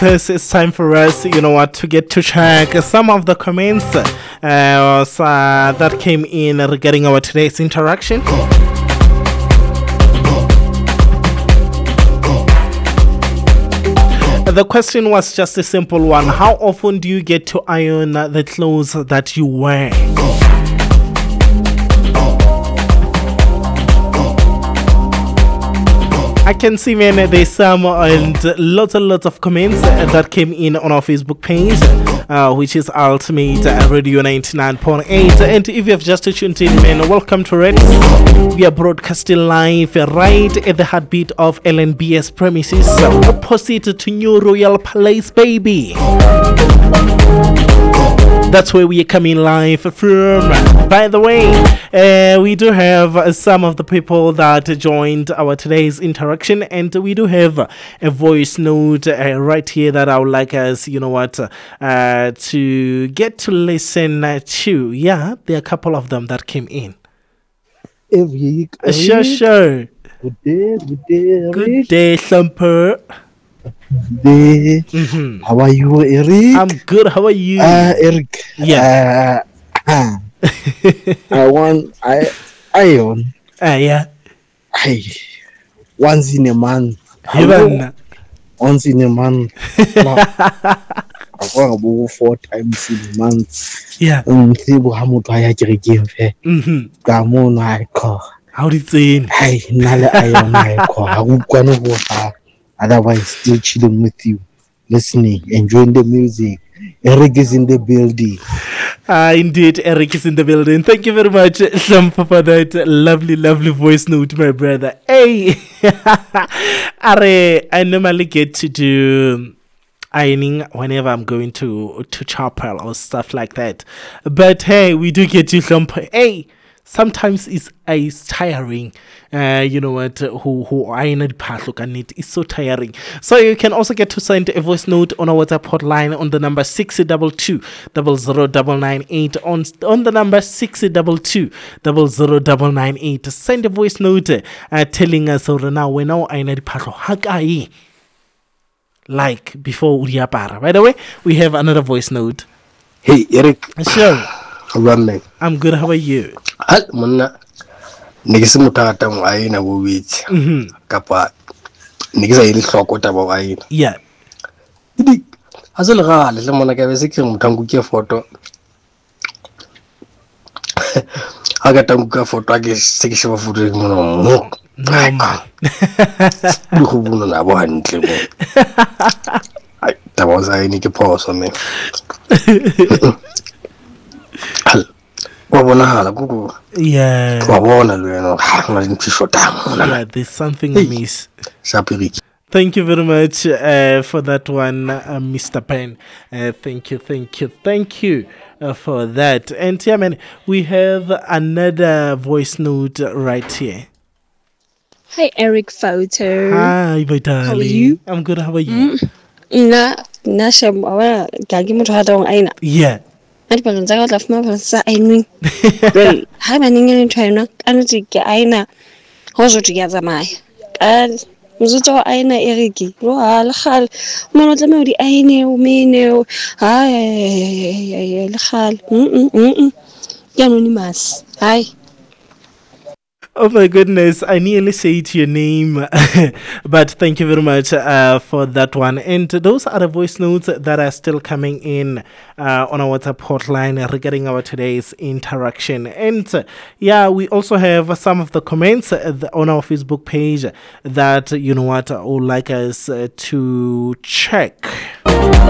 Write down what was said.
This is time for us, to get to check some of the comments that came in regarding our today's interaction. The question was just a simple one. How often do you get to iron the clothes that you wear? I can see, man, there's some and lots and lots of comments that came in on our Facebook page, which is Ultimate Radio 99.8. And if you have just tuned in, man, welcome to Red. We are broadcasting live right at the heartbeat of LNBS premises, opposite to New Royal Palace, baby. That's where we are coming live from. By the way, we do have some of the people that joined our today's interaction, and we do have a voice note right here that I would like us, to get to listen to. Yeah, there are a couple of them that came in. Sure. Good day, Thumper. How are you, Eric? I'm good. How are you? Eric. Yeah. I want iron. Yeah. Once in a month. Once in a month. I go 4 times in a month. Yeah. How did it say? Otherwise, still chilling with you, listening, enjoying the music. Eric is in the building. Indeed, Eric is in the building. Thank you very much, Shampa, for that lovely, lovely voice note, my brother. Hey, I normally get to do ironing whenever I'm going to chapel or stuff like that. But hey, we do get to Shampa. Hey. Sometimes it's tiring, who iron the path look and it is so tiring. So you can also get to send a voice note on our WhatsApp hotline on the number 622-00998 on the number 622-00998. Send a voice note telling us now when now iron the path hakai like before Uriapara. By the way, we have another voice note. Hey Eric. Sure. I'm good. How are you? Monna nigisa mutata ngwaina bo witsi kapa nigisa ile hloko taba waina. Yeah. Idi azele gale le mona ka be se ke mutangu ke photo. Aga tangu ka photo ake se ke sheba photo ke mona mo. Lu go bona na bo hantle mo. Ai taba wa zaini ke phoso me. Yeah. Yeah, there's something amiss. Thank you very much for that one, Mr. Pen. Thank you for that. And yeah, man, we have another voice note right here. Hi, Eric Photo. Hi, my darling. How are you? I'm good. How are you? Yeah. At pag nagsagot laf mo sa ironing. Well, hi maning try na ano tige aina. Hoso tige zamay. Muzuto aina Eriki. Lo hal. Mano tla di aine o mene. Ay hal. Anonymous. Hi. Oh my goodness, I nearly said your name, but thank you very much for that one. And those are the voice notes that are still coming in on our WhatsApp hotline regarding our today's interaction. And we also have some of the comments on our Facebook page that, I would like us to check.